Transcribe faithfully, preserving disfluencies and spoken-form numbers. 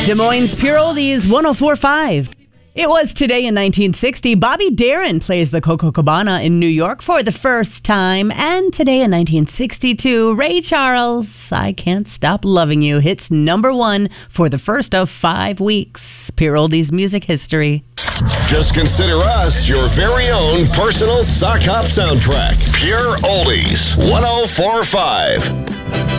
Des Moines Pure Oldies one oh four point five. It was today in nineteen sixty. Bobby Darin plays the Coco Cabana in New York for the first time. And today in nineteen sixty-two, Ray Charles, I Can't Stop Loving You, hits number one for the first of five weeks. Pure Oldies music history. Just consider us your very own personal sock hop soundtrack. Pure Oldies one oh four point five.